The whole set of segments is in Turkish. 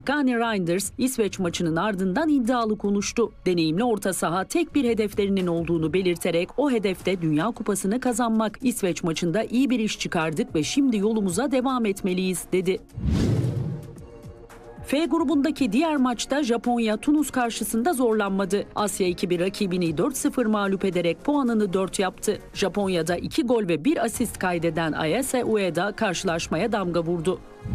Gani Reinders, İsveç maçının ardından iddialı konuştu. Deneyimli orta saha tek bir hedeflerinin olduğunu belirterek o hedefte Dünya Kupası'nı kazanmak. İsveç maçında iyi bir iş çıkardık ve şimdi yolumuza devam etmeliyiz, dedi. F grubundaki diğer maçta Japonya Tunus karşısında zorlanmadı. Asya ekibi rakibini 4-0 mağlup ederek puanını 4 yaptı. Japonya'da 2 gol ve 1 asist kaydeden Ayase Ueda karşılaşmaya damga vurdu.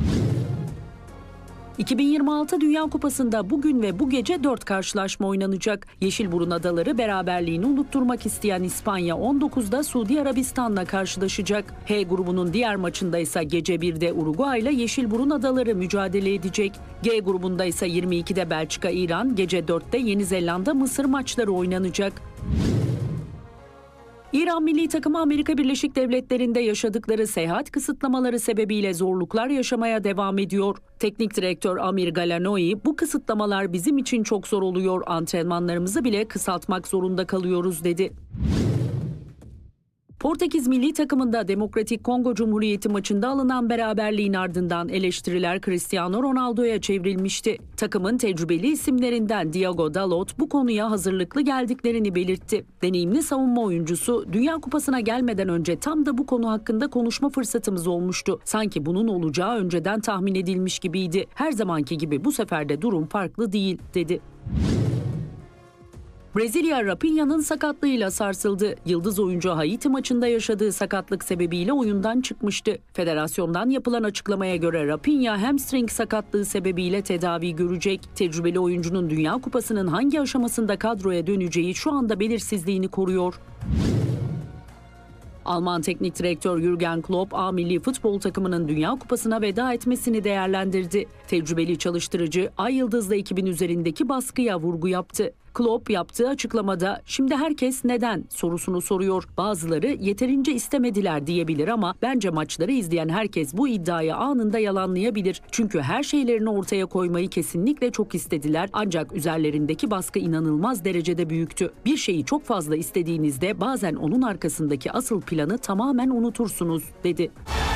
2026 Dünya Kupası'nda bugün ve bu gece 4 karşılaşma oynanacak. Yeşilburun Adaları beraberliğini unutturmak isteyen İspanya 19'da Suudi Arabistan'la karşılaşacak. H grubunun diğer maçında ise gece 1'de Uruguay ile Yeşilburun Adaları mücadele edecek. G grubunda ise 22'de Belçika İran, gece 4'te Yeni Zelanda Mısır maçları oynanacak. İran milli takımı Amerika Birleşik Devletleri'nde yaşadıkları seyahat kısıtlamaları sebebiyle zorluklar yaşamaya devam ediyor. Teknik direktör Amir Galanoi, "Bu kısıtlamalar bizim için çok zor oluyor, antrenmanlarımızı bile kısaltmak zorunda kalıyoruz," dedi. Portekiz milli takımında Demokratik Kongo Cumhuriyeti maçında alınan beraberliğin ardından eleştiriler Cristiano Ronaldo'ya çevrilmişti. Takımın tecrübeli isimlerinden Diogo Dalot bu konuya hazırlıklı geldiklerini belirtti. Deneyimli savunma oyuncusu, "Dünya Kupası'na gelmeden önce tam da bu konu hakkında konuşma fırsatımız olmuştu. Sanki bunun olacağı önceden tahmin edilmiş gibiydi. Her zamanki gibi bu sefer de durum farklı değil," dedi. Brezilya, Raphinha'nın sakatlığıyla sarsıldı. Yıldız oyuncu Haiti maçında yaşadığı sakatlık sebebiyle oyundan çıkmıştı. Federasyondan yapılan açıklamaya göre Raphinha hamstring sakatlığı sebebiyle tedavi görecek. Tecrübeli oyuncunun Dünya Kupası'nın hangi aşamasında kadroya döneceği şu anda belirsizliğini koruyor. Alman teknik direktör Jürgen Klopp, A milli futbol takımının Dünya Kupası'na veda etmesini değerlendirdi. Tecrübeli çalıştırıcı, Ay Yıldızlı ekibin üzerindeki baskıya vurgu yaptı. Klopp yaptığı açıklamada, "Şimdi herkes neden sorusunu soruyor. Bazıları yeterince istemediler diyebilir ama bence maçları izleyen herkes bu iddiayı anında yalanlayabilir. Çünkü her şeylerini ortaya koymayı kesinlikle çok istediler ancak üzerlerindeki baskı inanılmaz derecede büyüktü. Bir şeyi çok fazla istediğinizde bazen onun arkasındaki asıl planı tamamen unutursunuz," dedi.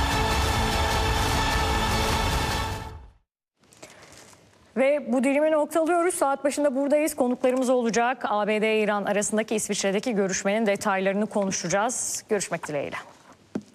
Ve bu dilimi noktalıyoruz. Saat başında buradayız. Konuklarımız olacak. ABD-İran arasındaki İsviçre'deki görüşmenin detaylarını konuşacağız. Görüşmek dileğiyle.